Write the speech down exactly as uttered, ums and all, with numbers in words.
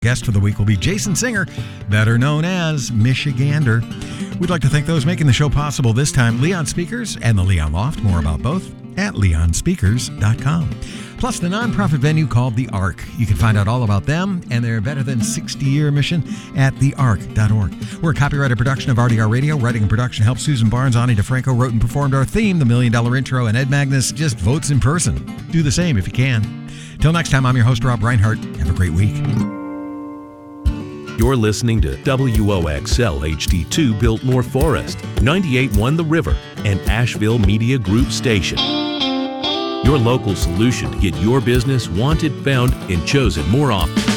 Guest for the week will be Jason Singer, better known as Michigander. We'd like to thank those making the show possible this time, Leon Speakers and the Leon Loft. More about both at leon speakers dot com. Plus, the nonprofit venue called The Ark. You can find out all about them and their better than sixty-year mission at the ark dot org. We're a copyrighted production of R D R Radio. Writing and production helped Susan Barnes. Ani DeFranco wrote and performed our theme, The Million Dollar Intro, and Ed Magnus just votes in person. Do the same if you can. Till next time, I'm your host, Rob Reinhart. Have a great week. You're listening to W O X L H D two Biltmore Forest, ninety-eight point one The River, and Asheville Media Group Station. Your local solution to get your business wanted, found, and chosen more often.